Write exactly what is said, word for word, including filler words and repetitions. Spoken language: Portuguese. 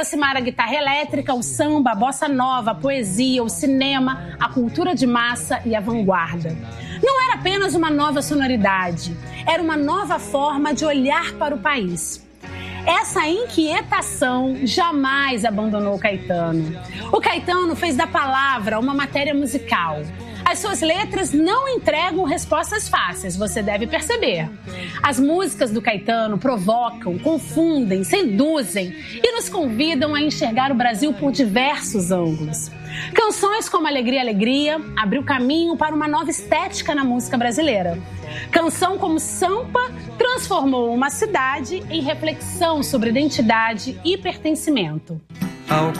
aproximar a guitarra elétrica, o samba, a bossa nova, a poesia, o cinema, a cultura de massa e a vanguarda. Não era apenas uma nova sonoridade, era uma nova forma de olhar para o país. Essa inquietação jamais abandonou Caetano. O Caetano fez da palavra uma matéria musical. As suas letras não entregam respostas fáceis, você deve perceber. As músicas do Caetano provocam, confundem, seduzem e nos convidam a enxergar o Brasil por diversos ângulos. Canções como Alegria, Alegria abriu caminho para uma nova estética na música brasileira. Canção como Sampa transformou uma cidade em reflexão sobre identidade e pertencimento. Ao